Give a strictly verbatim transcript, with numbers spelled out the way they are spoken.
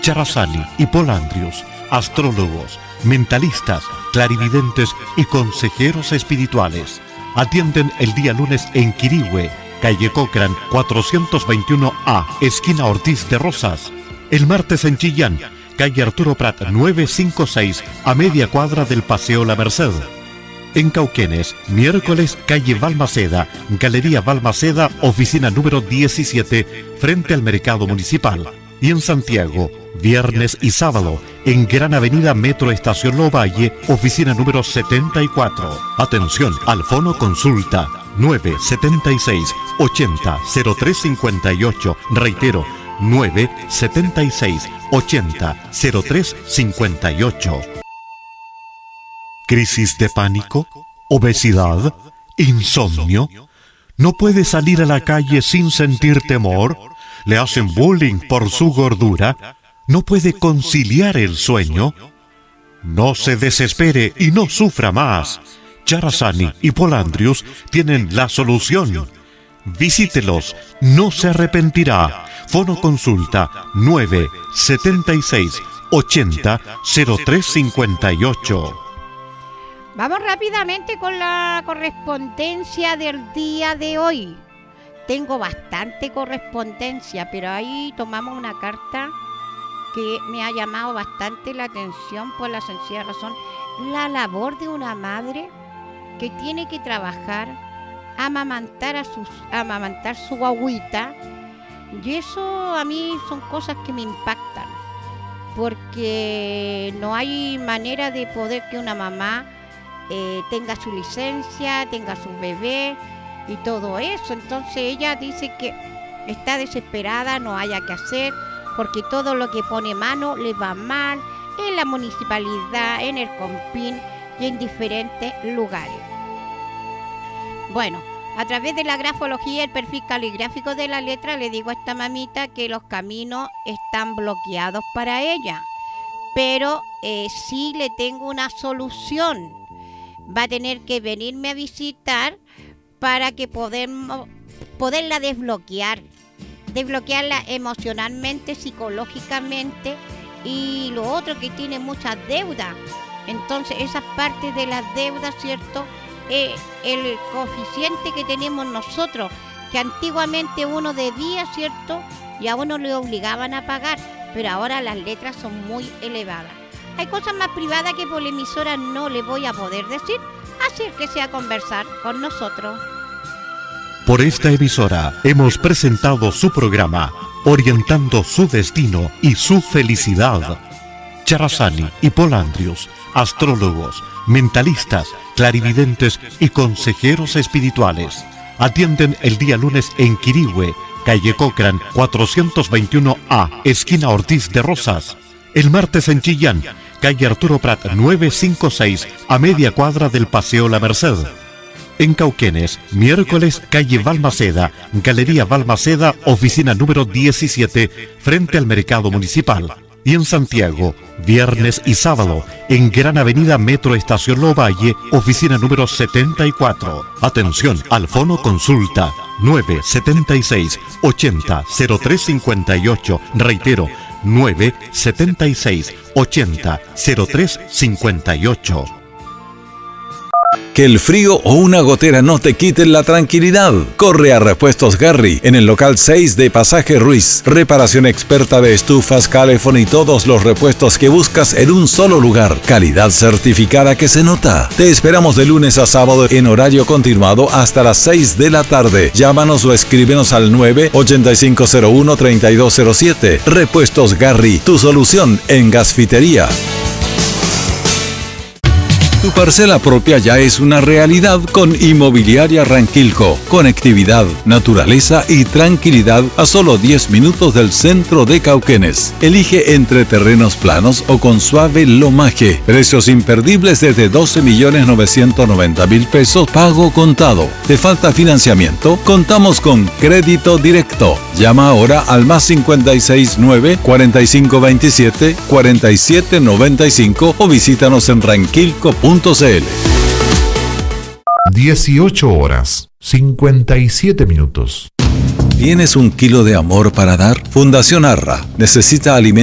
Charazani y Polandrius, astrólogos, mentalistas, clarividentes y consejeros espirituales. Atienden el día lunes en Quirihue, calle Cochrane cuatrocientos veintiuno A, esquina Ortiz de Rosas. El martes en Chillán, calle Arturo Prat novecientos cincuenta y seis, a media cuadra del Paseo La Merced. En Cauquenes, miércoles, calle Balmaceda, Galería Balmaceda, oficina número diecisiete, frente al Mercado Municipal. Y en Santiago, viernes y sábado, en Gran Avenida Metro Estación Lovalle, oficina número setenta y cuatro. Atención, al fono consulta nueve setenta y seis, ochenta, cero tres cincuenta y ocho. Reitero, nueve setenta y seis, ochenta, cero tres cincuenta y ocho. ¿Crisis de pánico? ¿Obesidad? ¿Insomnio? ¿No puede salir a la calle sin sentir temor? ¿Le hacen bullying por su gordura? ¿No puede conciliar el sueño? No se desespere y no sufra más. Charazani y Polandrius tienen la solución. Visítelos, no se arrepentirá. Fono consulta nueve setenta y seis, ochenta, cero tres cincuenta y ocho. Vamos rápidamente con la correspondencia del día de hoy. Tengo bastante correspondencia, pero ahí tomamos una carta que me ha llamado bastante la atención por la sencilla razón. La labor de una madre que tiene que trabajar, amamantar a sus, amamantar su guagüita. Y eso a mí son cosas que me impactan, porque no hay manera de poder que una mamá eh, tenga su licencia, tenga su bebé y todo eso. Entonces ella dice que está desesperada, no haya que hacer, porque todo lo que pone mano le va mal en la municipalidad, en el Compin y en diferentes lugares. Bueno, a través de la grafología y el perfil caligráfico de la letra, le digo a esta mamita que los caminos están bloqueados para ella, pero eh, sí le tengo una solución. Va a tener que venirme a visitar para que podemos, poderla desbloquear, desbloquearla emocionalmente, psicológicamente, y lo otro, que tiene muchas deudas. Entonces esas partes de las deudas, ¿cierto? Eh, el coeficiente que tenemos nosotros, que antiguamente uno debía, ¿cierto? Y a uno le obligaban a pagar, pero ahora las letras son muy elevadas. Hay cosas más privadas que por la emisora no le voy a poder decir, así que sea conversar con nosotros. Por esta emisora hemos presentado su programa, orientando su destino y su felicidad. Charazani y Polandrius, astrólogos, mentalistas, clarividentes y consejeros espirituales. Atienden el día lunes en Quirihue, calle Cochrane cuatrocientos veintiuno A, esquina Ortiz de Rosas. El martes en Chillán, calle Arturo Prat novecientos cincuenta y seis, a media cuadra del Paseo La Merced. En Cauquenes, miércoles, calle Balmaceda, Galería Balmaceda, oficina número diecisiete, frente al Mercado Municipal. Y en Santiago, viernes y sábado, en Gran Avenida Metro Estación Lovalle, oficina número setenta y cuatro. Atención, al fono consulta nueve setenta y seis, ochenta, cero tres cincuenta y ocho. Reitero, nueve setenta y seis, ochenta, cero tres cincuenta y ocho. Que el frío o una gotera no te quiten la tranquilidad. Corre a Repuestos Garry en el local seis de Pasaje Ruiz. Reparación experta de estufas, calefón y todos los repuestos que buscas en un solo lugar. Calidad certificada que se nota. Te esperamos de lunes a sábado en horario continuado hasta las seis de la tarde. Llámanos o escríbenos al nueve ochenta y cinco cero uno, treinta y dos cero siete. Repuestos Garry, tu solución en gasfitería. Tu parcela propia ya es una realidad con Inmobiliaria Ranquilco. Conectividad, naturaleza y tranquilidad a solo diez minutos del centro de Cauquenes. Elige entre terrenos planos o con suave lomaje. Precios imperdibles desde doce millones novecientos noventa mil pesos pago contado. ¿Te falta financiamiento? Contamos con crédito directo. Llama ahora al más cincuenta y seis nueve, cuarenta y cinco veintisiete, cuarenta y siete noventa y cinco o visítanos en ranquilco punto c l. dieciocho horas, cincuenta y siete minutos. ¿Tienes un kilo de amor para dar? Fundación Arra necesita alimentos